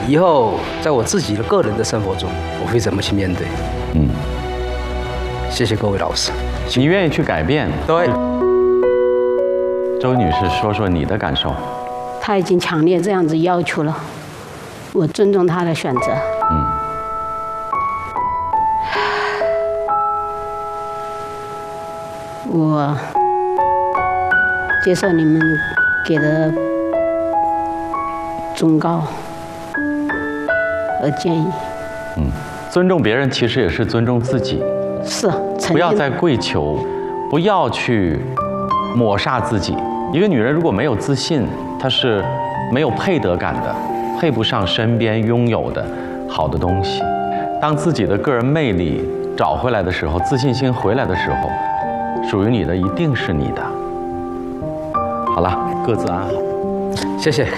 以后在我自己的个人的生活中，我会怎么去面对？谢谢各位老师。 你愿意去改变？ 对。 周女士，说说你的感受。 他已经强烈这样子要求了，我尊重他的选择。我接受你们给的忠告和建议。 尊重别人其实也是尊重自己。 是， 不要再跪求，不要去抹煞自己。一个女人如果没有自信，她是没有配得感的，配不上身边拥有的好的东西。当自己的个人魅力找回来的时候，自信心回来的时候，属于你的一定是你的。好了，各自安好。 谢谢。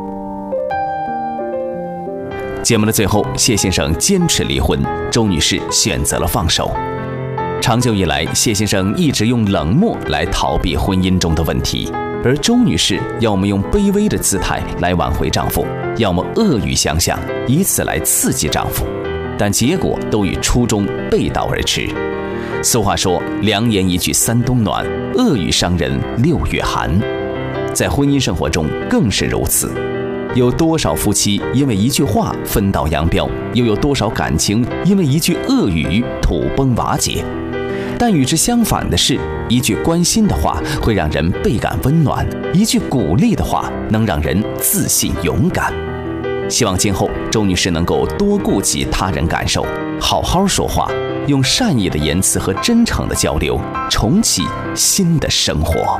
节目的最后，谢先生坚持离婚，周女士选择了放手。长久以来，谢先生一直用冷漠来逃避婚姻中的问题，而周女士要么用卑微的姿态来挽回丈夫，要么恶语相向，以此来刺激丈夫，但结果都与初衷背道而驰。俗话说，良言一句三冬暖，恶语伤人六月寒。在婚姻生活中更是如此，有多少夫妻因为一句话分道扬镳，又有多少感情因为一句恶语土崩瓦解。但与之相反的是，一句关心的话会让人倍感温暖，一句鼓励的话能让人自信勇敢。希望今后周女士能够多顾及他人感受，好好说话，用善意的言辞和真诚的交流，重启新的生活。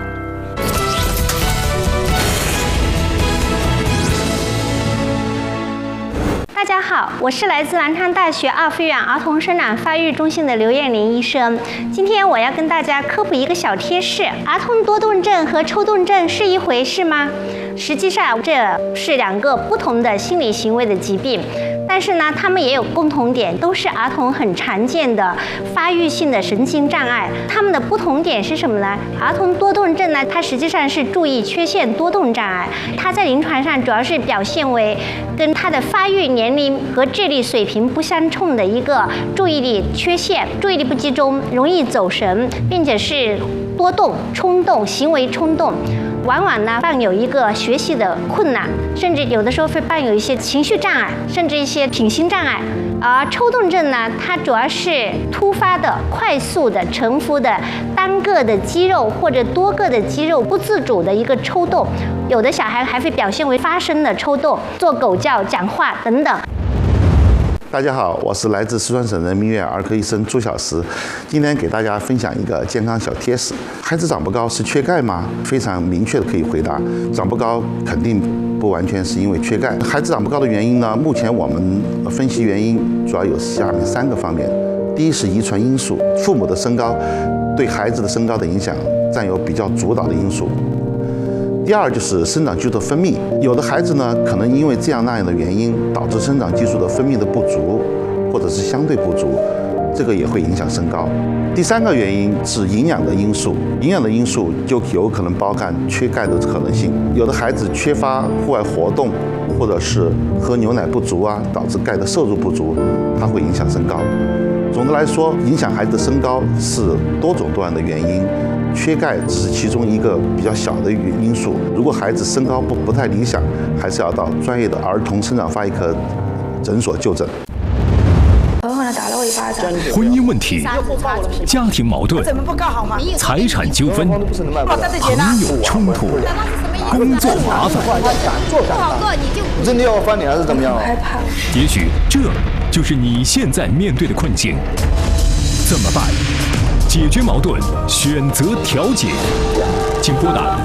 大家好，我是来自南昌大学二附院儿童生长发育中心的刘艳玲医生。今天我要跟大家科普一个小贴士：儿童多动症和抽动症是一回事吗？实际上，这是两个不同的心理行为的疾病。但是呢，他们也有共同点，都是儿童很常见的发育性的神经障碍。他们的不同点是什么呢？儿童多动症呢，它实际上是注意缺陷多动障碍，它在临床上主要是表现为跟他的发育年龄和智力水平不相称的一个注意力缺陷，注意力不集中，容易走神，并且是多动、冲动、行为冲动。往往呢伴有一个学习的困难，甚至有的时候会伴有一些情绪障碍，甚至一些品行障碍。而抽动症呢，它主要是突发的、快速的、重复的单个的肌肉或者多个的肌肉不自主的一个抽动，有的小孩还会表现为发声的抽动，做狗叫、讲话等等。 大家好，我是来自四川省人民医院儿科医生朱小石，今天给大家分享一个健康小贴士。孩子长不高是缺钙吗？非常明确的可以回答，长不高肯定不完全是因为缺钙。孩子长不高的原因呢，目前我们分析原因主要有下面3个方面。第一是遗传因素，父母的身高对孩子的身高的影响占有比较主导的因素。第二就是生长激素的分泌，有的孩子呢，可能因为这样那样的原因，导致生长激素的分泌的不足，或者是相对不足，这个也会影响身高。第3个原因是营养的因素，营养的因素就有可能包含缺钙的可能性。有的孩子缺乏户外活动，或者是喝牛奶不足啊，导致钙的摄入不足，它会影响身高。总的来说，影响孩子的身高是多种多样的原因。缺钙只是其中一个比较小的因素。如果孩子身高不太理想，还是要到专业的儿童生长发育科诊所就诊。 狠狠地打了我一巴掌。 婚姻问题、家庭矛盾、财产纠纷、朋友冲突、工作麻烦， 真的要翻脸还是怎么样？害怕。 也许这就是你现在面对的困境。怎么办？解决矛盾，选择调解，请拨打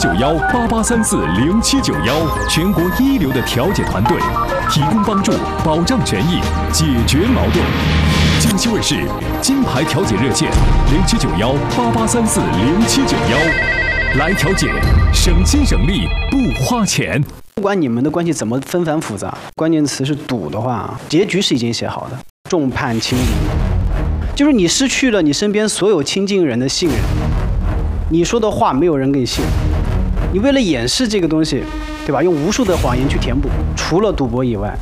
079188340791，全国一流的调解团队，提供帮助，保障权益，解决矛盾。江西卫视金牌调解热线079188340791，来调解，省心省力，不花钱。 不管你们的关系怎么纷繁复杂，关键词是赌的话，结局是已经写好的，众叛亲离。就是你失去了你身边所有亲近人的信任，你说的话没有人更信，你为了掩饰这个东西，对吧？用无数的谎言去填补，除了赌博以外，